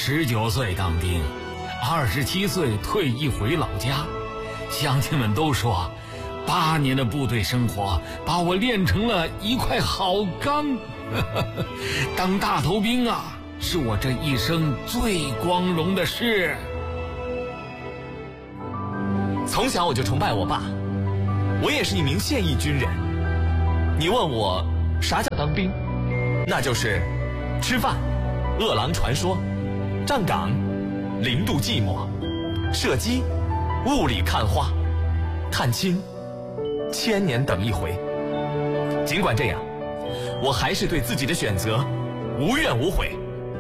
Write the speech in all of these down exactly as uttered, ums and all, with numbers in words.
十九岁当兵，二十七岁退役回老家。乡亲们都说，八年的部队生活把我练成了一块好钢。当大头兵啊，是我这一生最光荣的事。 从小我就崇拜我爸，我也是一名现役军人。你问我啥叫当兵，那就是吃饭、饿狼传说、站岗、零度寂寞、射击、雾里看花、探亲、千年等一回。尽管这样，我还是对自己的选择无怨无悔。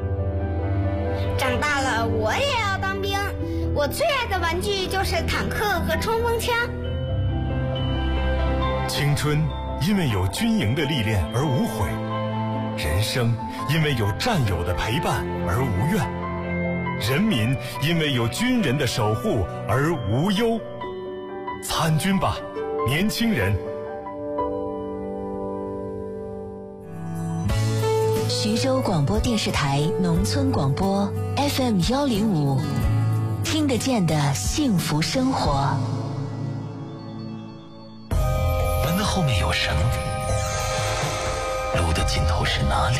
长大了我也要当兵，我最爱的玩具就是坦克和冲锋枪。 青春因为有军营的历练而无悔，人生因为有战友的陪伴而无怨，人民因为有军人的守护而无忧。参军吧，年轻人！ 徐州广播电视台农村广播 F M 幺零五，听得见的幸福生活。 门的后面有什么？路的尽头是哪里？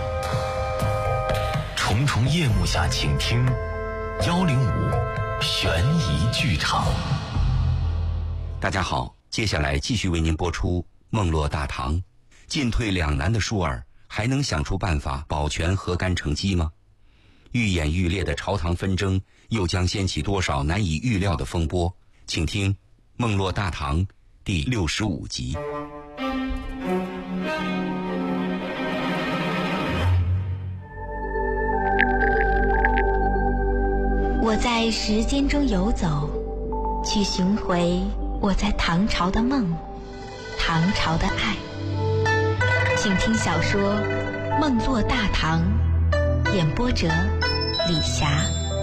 重重夜幕下，请听幺零五悬疑剧场。 大家好，接下来继续为您播出《梦落大唐》。进退两难的舒儿还能想出办法保全河干成基吗？愈演愈烈的朝堂纷争又将掀起多少难以预料的风波？请听《梦落大唐》第六十五集。 我在时间中游走，去寻回我在唐朝的梦，唐朝的爱。请听小说《梦落大唐》，演播者李霞。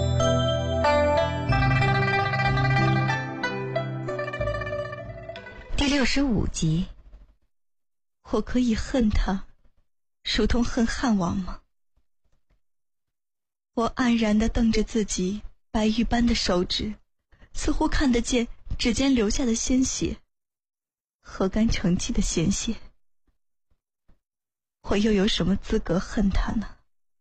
第六十五集。 我可以恨他，如同恨汉王吗？我黯然地瞪着自己白玉般的手指，似乎看得见指尖流下的鲜血，河干成基的鲜血。我又有什么资格恨他呢？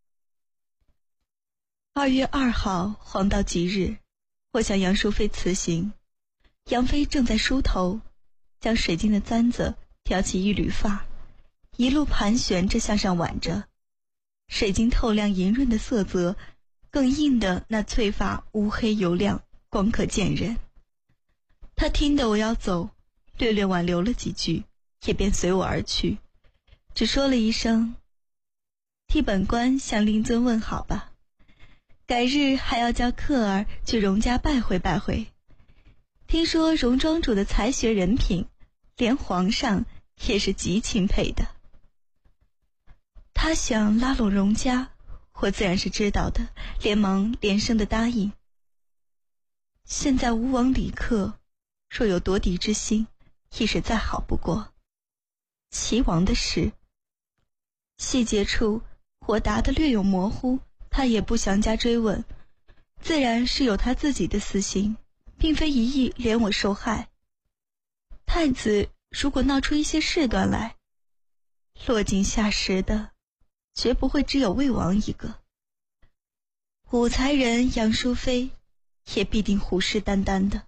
二月二号黄道吉日，我向杨淑妃辞行。杨妃正在梳头，将水晶的簪子挑起一缕发，一路盘旋着向上挽着。水晶透亮莹润的色泽，更映的那翠发乌黑油亮，光可见人。她听得我要走，略略挽留了几句，也便随我而去，只说了一声：替本官向令尊问好吧，改日还要叫客儿去荣家拜会拜会。听说荣庄主的才学人品，连皇上也是极钦佩的。他想拉拢荣家，我自然是知道的，连忙连声的答应。现在吴王李克若有夺嫡之心，亦是再好不过。齐王的事细节处我答得略有模糊，他也不详加追问，自然是有他自己的私心，并非一意连我受害。太子如果闹出一些事端来，落井下石的绝不会只有魏王一个，武才人杨淑妃也必定虎视眈眈的。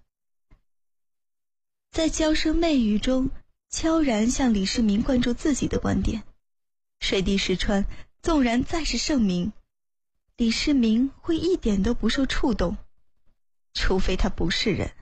在娇声媚语中悄然向李世民灌注自己的观点，水滴石穿纵然再是圣明，李世民会一点都不受触动，除非他不是人。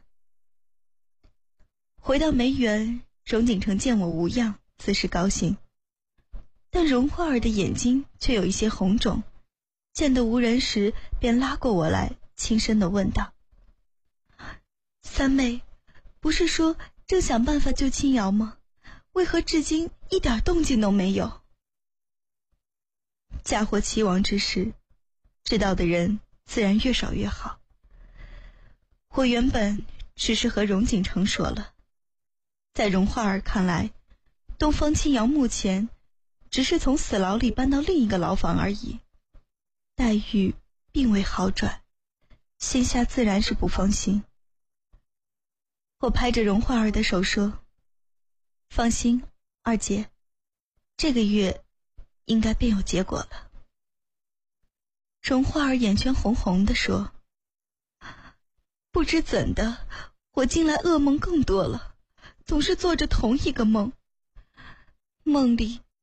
回到梅园，荣景成见我无恙，自是高兴，但荣花儿的眼睛却有一些红肿，见得无人时便拉过我来，轻声地问道：三妹，不是说正想办法救青瑶吗？为何至今一点动静都没有？嫁祸齐王之事，知道的人自然越少越好。我原本只是和荣景成说了，在荣花儿看来，东方青瑶目前只是从死牢里搬到另一个牢房而已，待遇并未好转，心下自然是不放心。我拍着荣花儿的手说：放心，二姐，这个月应该便有结果了。荣花儿眼圈红红地说：不知怎的，我近来噩梦更多了，总是做着同一个梦，梦里